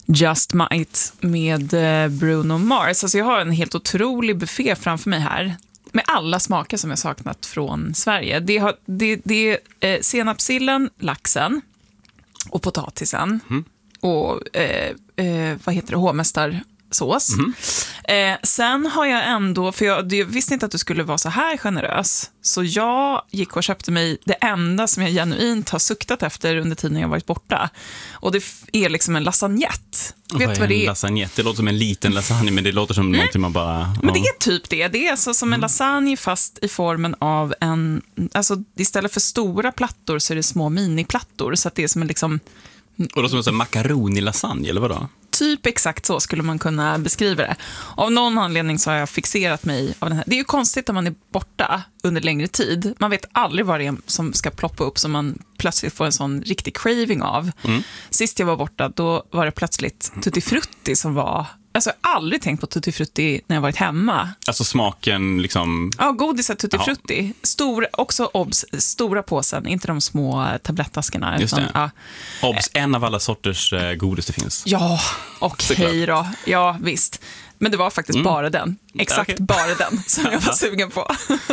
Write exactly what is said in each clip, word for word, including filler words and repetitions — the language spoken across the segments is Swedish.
Just Might med Bruno Mars. Alltså jag har en helt otrolig buffé framför mig här med alla smaker som jag saknat från Sverige. Det, har, det, det är eh, senapsillen, laxen och potatisen mm. och eh, eh, vad heter det, hovmästarsås. Mm. Eh, sen har jag ändå, för jag, jag visste inte att du skulle vara så här generös, så jag gick och köpte mig det enda som jag genuint har suktat efter under tiden jag varit borta. Och det är liksom en lasagnette. Vet vad vad det är? Lasagnette? Det låter som en liten lasagne, men det låter som mm. någonting man bara... Ja. Men det är typ det. Det är alltså som en lasagne fast i formen av en... Alltså istället för stora plattor så är det små miniplattor. Så att det är som en liksom... Och då som en sån makaroni-lasagne, eller vadå? Typ exakt så skulle man kunna beskriva det. Av någon anledning så har jag fixerat mig av den här. Det är ju konstigt om man är borta under längre tid. Man vet aldrig vad det är som ska ploppa upp som man plötsligt får en sån riktig craving av. Mm. Sist jag var borta, då var det plötsligt tutti frutti som var... Alltså jag har aldrig tänkt på tutti frutti när jag varit hemma. Alltså smaken liksom... Ja, godiset tutti frutti. Stor, också obs, stora påsen, inte de små tablettaskarna. Just utan, det. Ja. Obs, en av alla sorters eh, godis det finns. Ja, okej okay då. Ja, visst. Men det var faktiskt mm. bara den. Exakt okay. bara den som jag var sugen på.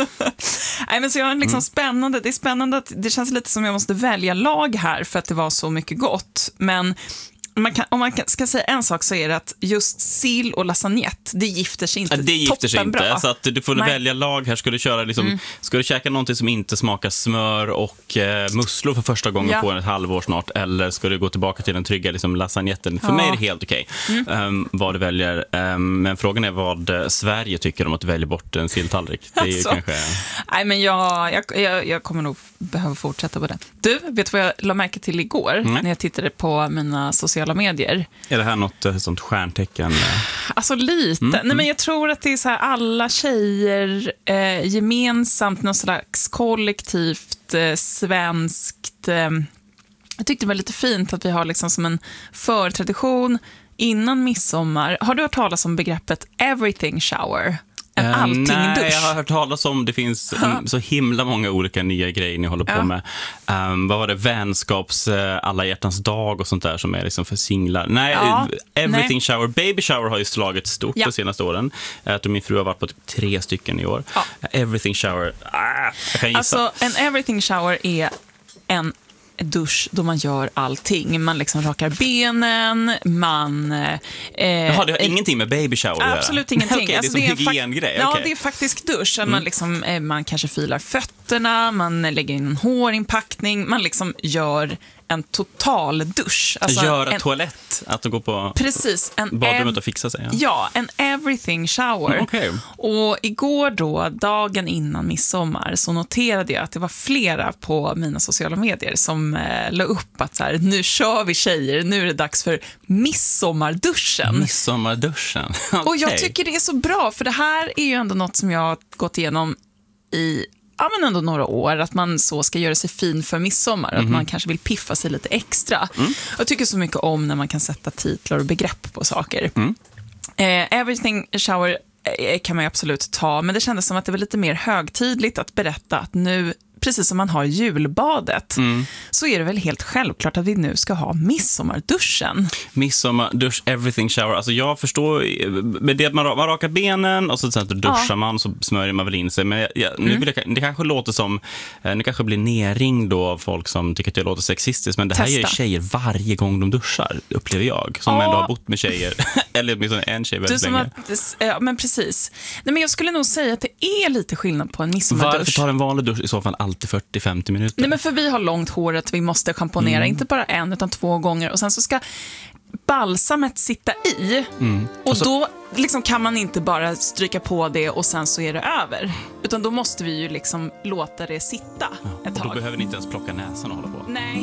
Nej, men så jag är liksom mm. spännande. Det är spännande att det känns lite som jag måste välja lag här för att det var så mycket gott. Men... Man kan, om man ska säga en sak så är det att just sill och lasagnette, det gifter sig inte. Det gifter sig inte, bra. Så att du får Nej. välja lag här. Ska du köra liksom, mm. ska du käka någonting som inte smakar smör och eh, musslor för första gången ja. på ett halvår snart, eller ska du gå tillbaka till den trygga liksom, lasagnetten? För ja. mig är det helt okej okay. mm. um, vad du väljer. Um, men frågan är vad Sverige tycker om att du väljer bort en silltallrik. Det är alltså, ju kanske... Nej, men jag, jag, jag, jag kommer nog behöva fortsätta på det. Du, vet du vad jag la märke till igår mm. när jag tittade på mina sociala medier? Är det här något sånt stjärntecken? Alltså lite. Mm. Nej, men jag tror att det är så här alla tjejer eh, gemensamt, någon slags kollektivt eh, svenskt. Eh, jag tyckte det var lite fint att vi har liksom som en förtradition innan midsommar. Har du hört talas om begreppet everything shower? En uh, allting nej, dusch. Jag har hört talas om det finns um, så himla många olika nya grejer ni håller på ja. med. Um, vad var det? Vänskaps, uh, alla hjärtans dag och sånt där som är liksom för singlar. Nej, ja, everything nej. shower. Baby shower har ju slagit stort ja. de senaste åren. Jag tror min fru har varit på typ tre stycken i år. Ja. Everything shower. Ah, jag kan gissa. Alltså, en everything shower är en dusch då man gör allting. Man liksom rakar benen, man... Eh, Jaha, det har eh, ingenting med baby shower att göra? Absolut ingenting. Okay, alltså, det är som det är hygiengrej. Ja, okay. det är faktiskt dusch. Mm. Man, liksom, eh, man kanske filar fötterna, man lägger in en hårinpackning, man liksom gör en total dusch. Alltså göra en, toalett, att gå på precis, en badrummet ev- och fixa sig. Ja, ja en everything shower. Mm, okay. Och igår då, dagen innan midsommar, så noterade jag att det var flera på mina sociala medier som eh, la upp att så här, nu kör vi tjejer, nu är det dags för midsommarduschen. Midsommarduschen, okay. Och jag tycker det är så bra, för det här är ju ändå något som jag har gått igenom i ja, men ändå några år, att man så ska göra sig fin för midsommar, mm-hmm. att man kanske vill piffa sig lite extra. Mm. Jag tycker så mycket om när man kan sätta titlar och begrepp på saker. Mm. Eh, everything shower eh, kan man ju absolut ta, men det kändes som att det var lite mer högtidligt att berätta att nu, precis som man har julbadet, mm. så är det väl helt självklart att vi nu ska ha midsommarduschen. Midsommardusch, everything shower. Alltså jag förstår, med det att man, man rakar benen och så sen duschar ja. man, så smörjer man väl in sig. Men jag, nu vill jag, det kanske låter som, nu kanske blir nerringd då av folk som tycker att det låter sexistiskt, men det här Testa. gör tjejer varje gång de duschar, upplever jag, som ja. ändå har bott med tjejer. Eller åtminstone en tjej väldigt länge. Att, ja, men precis. Nej, men jag skulle nog säga att det är lite skillnad på en midsommardusch. Varför tar en vanlig dusch i så fall alltid fyrtio till femtio minuter? Nej, men för vi har långt hår att vi måste schamponera, mm. inte bara en utan två gånger, och sen så ska balsamet sitta i mm. och, och så... då liksom kan man inte bara stryka på det och sen så är det över, utan då måste vi ju liksom låta det sitta ja, ett tag. Och då behöver ni inte ens plocka näsan och hålla på. Nej.